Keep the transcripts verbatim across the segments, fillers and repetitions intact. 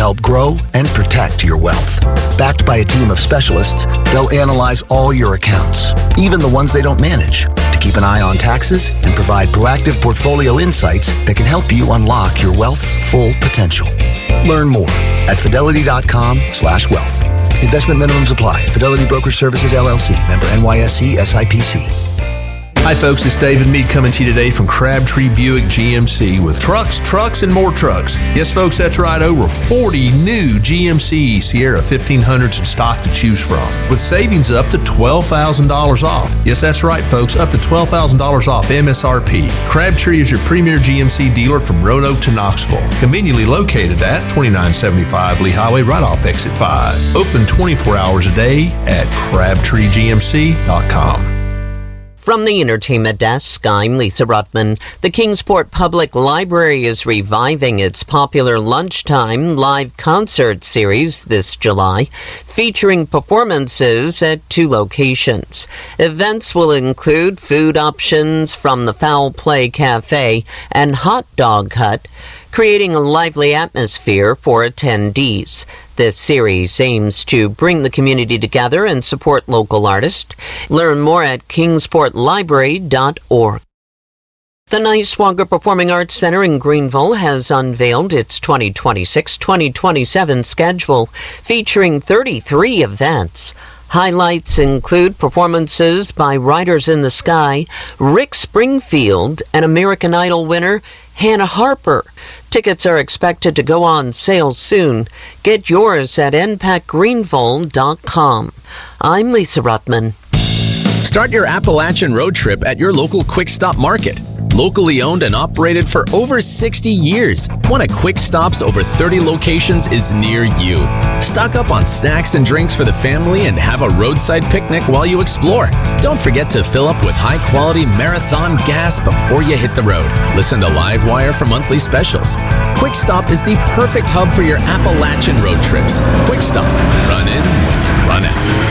help grow and protect your wealth. Backed by a team of specialists, they'll analyze all your accounts, even the ones they don't manage, to keep an eye on taxes and provide proactive portfolio insights that can help you unlock your wealth's full potential. Learn more at fidelity.com slash wealth. Investment minimums apply. Fidelity Brokerage Services, L L C. Member N Y S C S I P C. Hi folks, it's David Meade coming to you today from Crabtree Buick G M C with trucks, trucks, and more trucks. Yes folks, that's right, over forty new G M C Sierra fifteen hundreds in stock to choose from, with savings up to twelve thousand dollars off. Yes, that's right folks, up to twelve thousand dollars off M S R P. Crabtree is your premier G M C dealer from Roanoke to Knoxville, conveniently located at twenty-nine seventy-five Lee Highway, right off Exit five. Open twenty-four hours a day at crabtree g m c dot com. From the Entertainment Desk, I'm Lisa Ruttman. The Kingsport Public Library is reviving its popular Lunchtime live concert series this July, featuring performances at two locations. Events will include food options from the Foul Play Cafe and Hot Dog Hut, creating a lively atmosphere for attendees. This series aims to bring the community together and support local artists. Learn more at kingsport library dot org. The Niswonger Performing Arts Center in Greenville has unveiled its twenty twenty-six twenty twenty-seven schedule, featuring thirty-three events. Highlights include performances by Riders in the Sky, Rick Springfield, and American Idol winner Hannah Harper. Tickets are expected to go on sale soon. Get yours at n p a c greenville dot com. I'm Lisa Ruttman. Start your Appalachian road trip at your local Quick Stop Market. Locally owned and operated for over sixty years, one of Quick Stop's over thirty locations is near you. Stock up on snacks and drinks for the family and have a roadside picnic while you explore. Don't forget to fill up with high-quality Marathon gas before you hit the road. Listen to Livewire for monthly specials. Quick Stop is the perfect hub for your Appalachian road trips. Quick Stop. Run in when you run out.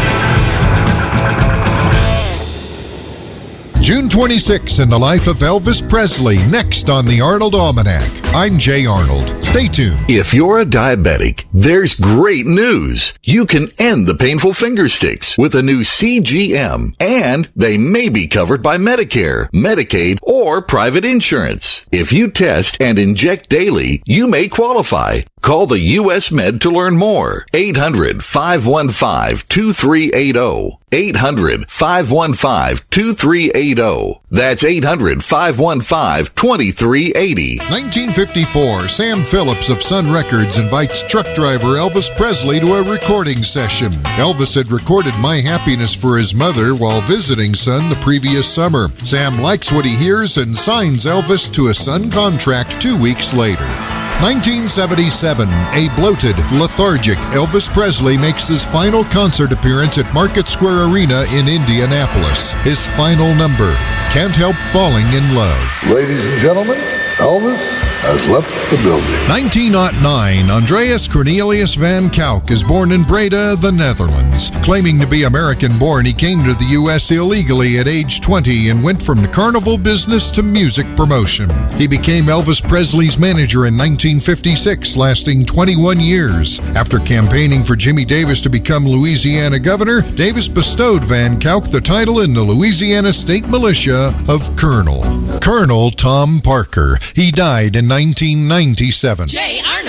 June twenty-sixth in the life of Elvis Presley, next on the Arnold Almanac. I'm Jay Arnold. Stay tuned. If you're a diabetic, there's great news. You can end the painful finger sticks with a new C G M, and they may be covered by Medicare, Medicaid, or private insurance. If you test and inject daily, you may qualify. Call the U S Med to learn more. eight hundred, five one five, two three eight zero. eight hundred, five one five, two three eight zero. That's eight hundred, five one five, two three eight zero. nineteen fifty-four, Sam Phillips of Sun Records invites truck driver Elvis Presley to a recording session. Elvis had recorded My Happiness for his mother while visiting Sun the previous summer. Sam likes what he hears and signs Elvis to a Sun contract two weeks later. nineteen seventy-seven, a bloated, lethargic Elvis Presley makes his final concert appearance at Market Square Arena in Indianapolis. His final number, Can't Help Falling in Love. Ladies and gentlemen, Elvis has left the building. nineteen oh nine, Andreas Cornelius van Kalk is born in Breda, the Netherlands. Claiming to be American-born, he came to the U S illegally at age twenty and went from the carnival business to music promotion. He became Elvis Presley's manager in nineteen fifty-six, lasting twenty-one years. After campaigning for Jimmy Davis to become Louisiana governor, Davis bestowed Van Kalk the title in the Louisiana State Militia of Colonel. Colonel Tom Parker. He died in nineteen ninety-seven. Jay Arnold.